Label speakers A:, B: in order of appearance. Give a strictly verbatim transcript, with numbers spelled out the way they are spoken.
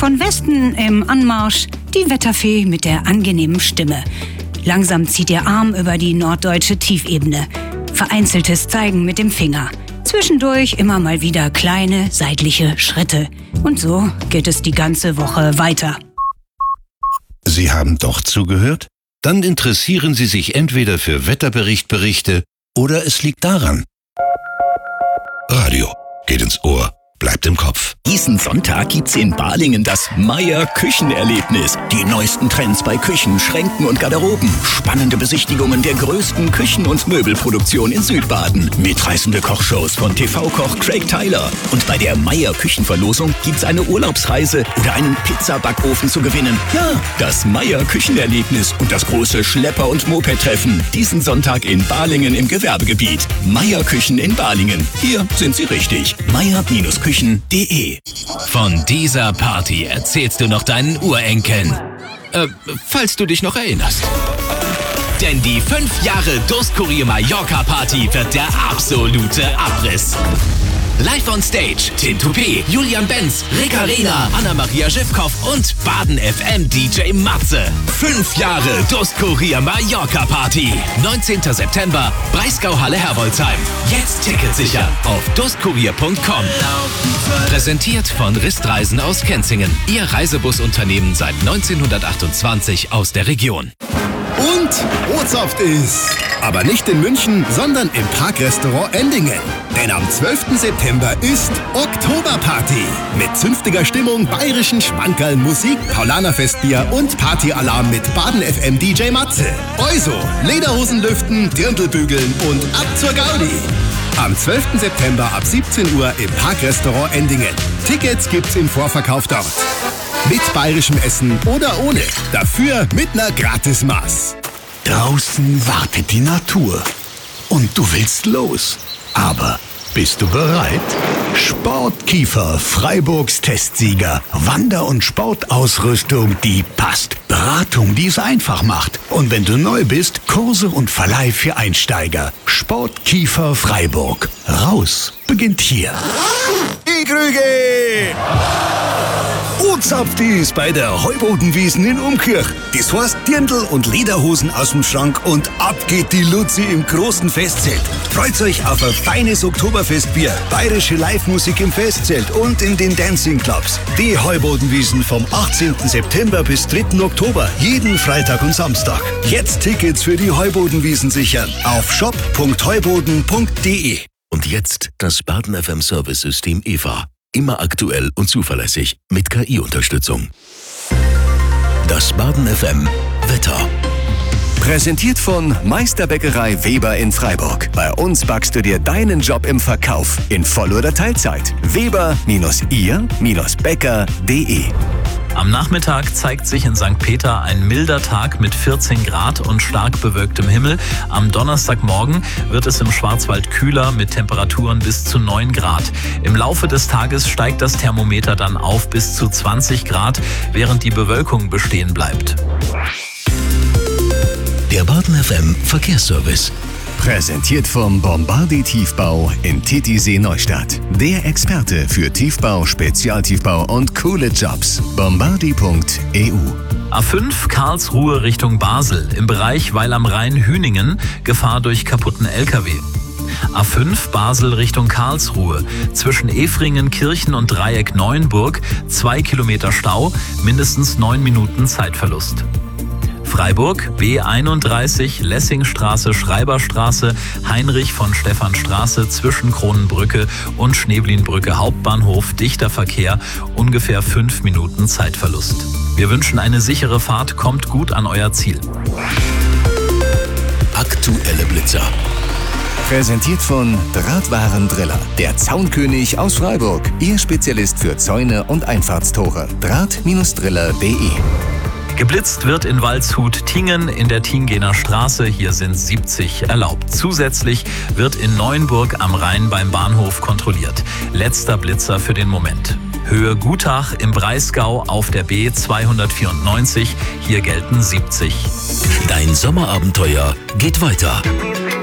A: Von Westen im Anmarsch die Wetterfee mit der angenehmen Stimme. Langsam zieht ihr Arm über die norddeutsche Tiefebene. Vereinzeltes Zeigen mit dem Finger. Zwischendurch immer mal wieder kleine seitliche Schritte. Und so geht es die ganze Woche weiter.
B: Sie haben doch zugehört? Dann interessieren Sie sich entweder für Wetterberichtberichte oder es liegt daran. Radio geht ins Ohr, bleibt im Kopf.
C: Diesen Sonntag gibt's in Balingen das Meier Küchenerlebnis. Die neuesten Trends bei Küchen, Schränken und Garderoben. Spannende Besichtigungen der größten Küchen- und Möbelproduktion in Südbaden. Mitreißende Kochshows von T V-Koch Craig Tyler. Und bei der Meier Küchenverlosung gibt's eine Urlaubsreise oder einen Pizzabackofen zu gewinnen. Ja, das Meier Küchenerlebnis und das große Schlepper- und Moped-Treffen. Diesen Sonntag in Balingen im Gewerbegebiet. Meier Küchen in Balingen. Hier sind Sie richtig. meier Küchen punkt de.
D: Von dieser Party erzählst du noch deinen Urenkeln. Äh, falls du dich noch erinnerst. Denn die fünf Jahre Durstkurier Mallorca Party wird der absolute Abriss. Live on Stage, Tim Toupé, Julian Benz, Rick Arena, Anna-Maria Schiffkoff und Baden F M D J Matze. Fünf Jahre Durstkurier Mallorca Party. neunzehnten September, Breisgau-Halle Herbolzheim. Jetzt Ticket sichern auf durstkurier punkt com. Präsentiert von Ristreisen aus Kenzingen. Ihr Reisebusunternehmen seit neunzehnhundertachtundzwanzig aus der Region.
E: Und Bootshaft ist. Aber nicht in München, sondern im Parkrestaurant Endingen. Denn am zwölften September ist Oktoberparty. Mit zünftiger Stimmung, bayerischen Schmankerl, Musik, Paulanerfestbier und Partyalarm mit Baden F M D J Matze. Also, Lederhosen lüften, Dirndlbügeln und ab zur Gaudi. Am zwölften September ab siebzehn Uhr im Parkrestaurant Endingen. Tickets gibt's im Vorverkauf dort. Mit bayerischem Essen oder ohne. Dafür mit ner Gratismaß.
F: Draußen wartet die Natur. Und du willst los. Aber bist du bereit? Sportkiefer, Freiburgs Testsieger. Wander- und Sportausrüstung, die passt. Beratung, die es einfach macht. Und wenn du neu bist, Kurse und Verleih für Einsteiger. Sportkiefer Freiburg. Raus beginnt hier.
E: Die Krüge! Bootshaft bei der Heubodenwiesen in Umkirch. Das heißt Dirndl und Lederhosen aus dem Schrank und ab geht die Luzi im großen Festzelt. Freut euch auf ein feines Oktoberfestbier, bayerische Live-Musik im Festzelt und in den Dancing Clubs. Die Heubodenwiesen vom achtzehnten September bis dritten Oktober, jeden Freitag und Samstag. Jetzt Tickets für die Heubodenwiesen sichern auf shop punkt heuboden punkt de.
G: Und jetzt das Baden F M Service-System E V A. Immer aktuell und zuverlässig mit K I-Unterstützung. Das Baden F M Wetter.
H: Präsentiert von Meisterbäckerei Weber in Freiburg. Bei uns backst du dir deinen Job im Verkauf in Voll- oder Teilzeit. Weber ihr Bäcker punkt de.
I: Am Nachmittag zeigt sich in Sankt Peter ein milder Tag mit vierzehn Grad und stark bewölktem Himmel. Am Donnerstagmorgen wird es im Schwarzwald kühler mit Temperaturen bis zu neun Grad. Im Laufe des Tages steigt das Thermometer dann auf bis zu zwanzig Grad, während die Bewölkung bestehen bleibt.
G: Der Baden F M Verkehrsservice.
H: Präsentiert vom Bombardi Tiefbau in Titisee Neustadt. Der Experte für Tiefbau, Spezialtiefbau und coole Jobs. bombardi punkt e u.
I: A fünf Karlsruhe Richtung Basel. Im Bereich Weil am Rhein-Hüningen Gefahr durch kaputten L K W. A fünf Basel Richtung Karlsruhe. Zwischen Efringen, Kirchen und Dreieck Neuenburg zwei Kilometer Stau, mindestens neun Minuten Zeitverlust. Freiburg, B einunddreißig, Lessingstraße, Schreiberstraße, Heinrich von Stephanstraße zwischen Kronenbrücke und Schneeblinbrücke Hauptbahnhof, dichter Verkehr, ungefähr fünf Minuten Zeitverlust. Wir wünschen eine sichere Fahrt, kommt gut an euer Ziel.
G: Aktuelle Blitzer.
H: Präsentiert von Drahtwarendriller, der Zaunkönig aus Freiburg. Ihr Spezialist für Zäune und Einfahrtstore. draht Driller punkt de.
I: Geblitzt wird in Waldshut-Tingen in der Tingener Straße. Hier sind siebzig erlaubt. Zusätzlich wird in Neuenburg am Rhein beim Bahnhof kontrolliert. Letzter Blitzer für den Moment. Höhe Gutach im Breisgau auf der B zweihundertvierundneunzig. Hier gelten siebzig.
G: Dein Sommerabenteuer geht weiter.